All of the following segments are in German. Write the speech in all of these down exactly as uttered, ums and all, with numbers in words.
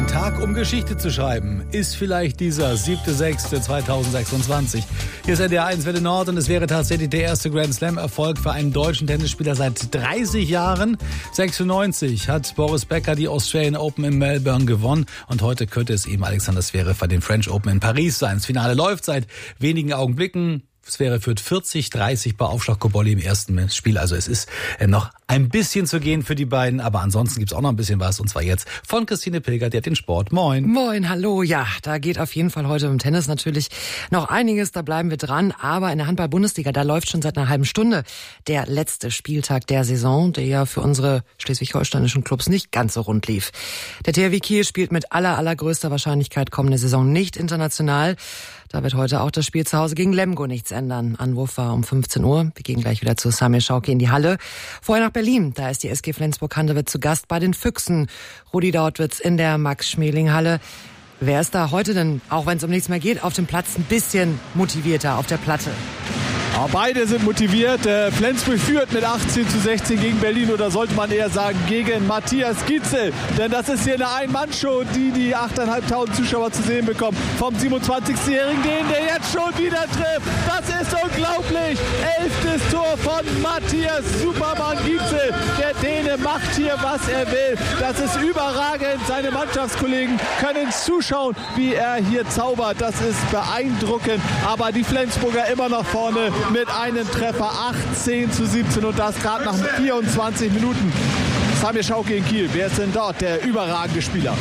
Tag, um Geschichte zu schreiben, ist vielleicht dieser siebter sechster zweitausendsechsundzwanzig. Hier ist N D R eins Welle Nord und es wäre tatsächlich der erste Grand Slam-Erfolg für einen deutschen Tennisspieler seit dreißig Jahren. sechsundneunzig hat Boris Becker die Australian Open in Melbourne gewonnen und heute könnte es eben Alexander Zverev bei den French Open in Paris sein. Das Finale läuft seit wenigen Augenblicken. Zverev führt vierzig dreißig bei Aufschlag Cobolli im ersten Spiel. Also es ist noch ein bisschen zu gehen für die beiden, aber ansonsten gibt's auch noch ein bisschen was. Und zwar jetzt von Christine Pilger, die hat den Sport. Moin. Moin, hallo. Ja, da geht auf jeden Fall heute im Tennis natürlich noch einiges. Da bleiben wir dran. Aber in der Handball-Bundesliga, da läuft schon seit einer halben Stunde der letzte Spieltag der Saison, der ja für unsere schleswig-holsteinischen Clubs nicht ganz so rund lief. Der T H W Kiel spielt mit aller, allergrößter Wahrscheinlichkeit kommende Saison nicht international. Da wird heute auch das Spiel zu Hause gegen Lemgo nichts ändern. Anwurf war um fünfzehn Uhr. Wir gehen gleich wieder zu Samir Schauki in die Halle. Vorher nach Berlin. Da ist die S G Flensburg-Handewitt zu Gast bei den Füchsen. Rudi Dautwitz in der Max-Schmeling-Halle. Wer ist da heute denn, auch wenn es um nichts mehr geht, auf dem Platz ein bisschen motivierter auf der Platte? Ja, beide sind motiviert. Äh, Flensburg führt mit achtzehn zu sechzehn gegen Berlin, oder sollte man eher sagen gegen Matthias Gietzel. Denn das ist hier eine Ein-Mann-Show, die die achttausendfünfhundert Zuschauer zu sehen bekommen. Vom siebenundzwanzigjährigen, den der jetzt schon wieder trifft. Das ist unglaublich. Elftes Tor von Matthias Supermann Gietzel. Der Däne macht hier, was er will. Das ist überragend. Seine Mannschaftskollegen können zuschauen, wie er hier zaubert. Das ist beeindruckend. Aber die Flensburger immer noch vorne mit einem Treffer, achtzehn zu siebzehn, und das gerade nach vierundzwanzig Minuten. Samir Schauki in Kiel, wer ist denn dort der überragende Spieler?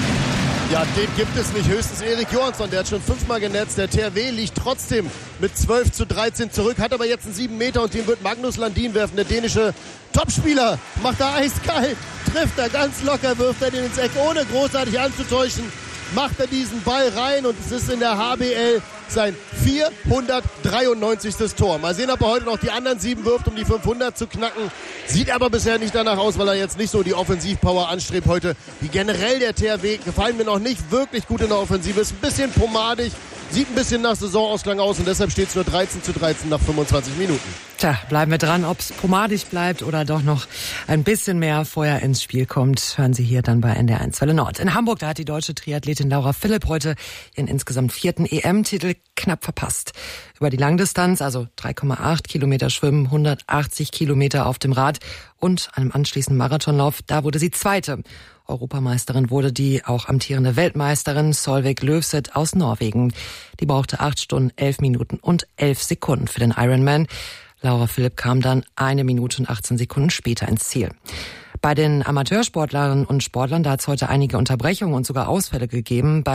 Ja, den gibt es nicht, höchstens Erik Johansson, der hat schon fünfmal genetzt. Der T H W liegt trotzdem mit zwölf zu dreizehn zurück, hat aber jetzt einen sieben Meter und den wird Magnus Landin werfen, der dänische Topspieler. Macht er eiskalt, trifft er ganz locker, wirft er den ins Eck, ohne großartig anzutäuschen. Macht er diesen Ball rein und es ist in der H B L sein vierhundertdreiundneunzigste Tor. Mal sehen, ob er heute noch die anderen sieben wirft, um die fünfhundert zu knacken. Sieht aber bisher nicht danach aus, weil er jetzt nicht so die Offensivpower anstrebt heute. Wie generell der T H W gefallen mir noch nicht wirklich gut in der Offensive. Ist ein bisschen pomadig, sieht ein bisschen nach Saisonausklang aus und deshalb steht es nur dreizehn zu dreizehn nach fünfundzwanzig Minuten. Tja, bleiben wir dran, ob es pomadig bleibt oder doch noch ein bisschen mehr Feuer ins Spiel kommt. Hören Sie hier dann bei N D R eins Welle Nord. In Hamburg, da hat die deutsche Triathletin Laura Philipp heute ihren insgesamt vierten E M-Titel knapp verpasst. Über die Langdistanz, also drei Komma acht Kilometer Schwimmen, hundertachtzig Kilometer auf dem Rad und einem anschließenden Marathonlauf, da wurde sie Zweite. Europameisterin wurde die auch amtierende Weltmeisterin Solveig Løvseth aus Norwegen. Die brauchte acht Stunden, elf Minuten und elf Sekunden für den Ironman. Laura Philipp kam dann eine Minute und achtzehn Sekunden später ins Ziel. Bei den Amateursportlerinnen und Sportlern, da hat es heute einige Unterbrechungen und sogar Ausfälle gegeben.